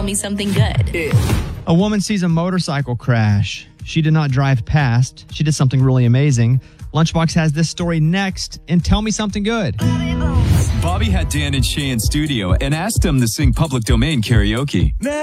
me something good. A woman sees a motorcycle crash. She did not drive past. She did something really amazing. Lunchbox has this story next in Tell Me Something Good. Bobby had Dan and Shay in studio and asked them to sing Public Domain karaoke.